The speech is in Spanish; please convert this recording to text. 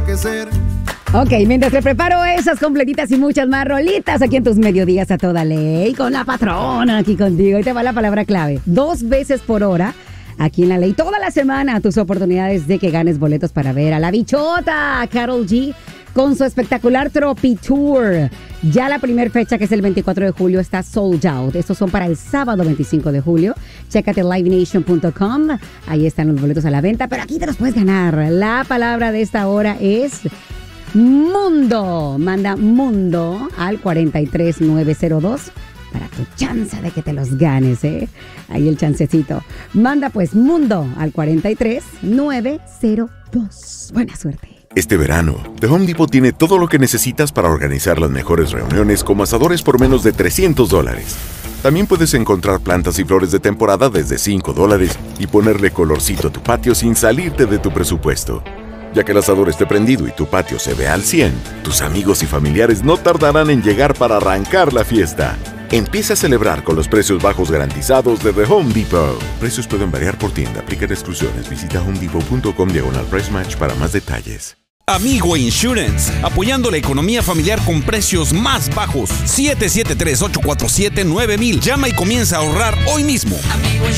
enloquecer. Ok, mientras te preparo esas completitas y muchas más rolitas aquí en tus mediodías a toda ley, con la patrona aquí contigo. Ahí te va la palabra clave. 2 veces por hora, aquí en La Ley. Toda la semana tus oportunidades de que ganes boletos para ver a la bichota Karol G con su espectacular Tropi Tour. Ya la primera fecha, que es el 24 de julio, está sold out. Estos son para el sábado 25 de julio. Chécate livenation.com. Ahí están los boletos a la venta, pero aquí te los puedes ganar. La palabra de esta hora es mundo. Manda mundo al 43902 para tu chance de que te los ganes, ¿eh? Ahí el chancecito. Manda pues mundo al 43902. Buena suerte. Este verano, The Home Depot tiene todo lo que necesitas para organizar las mejores reuniones como asadores por menos de $300. También puedes encontrar plantas y flores de temporada desde $5 y ponerle colorcito a tu patio sin salirte de tu presupuesto. Ya que el asador esté prendido y tu patio se ve al 100, tus amigos y familiares no tardarán en llegar para arrancar la fiesta. Empieza a celebrar con los precios bajos garantizados de The Home Depot. Precios pueden variar por tienda. Aplican exclusiones. Visita homedepot.com/price match para más detalles. Amigo Insurance, apoyando la economía familiar con precios más bajos. 773-847-9000. Llama y comienza a ahorrar hoy mismo. Amigo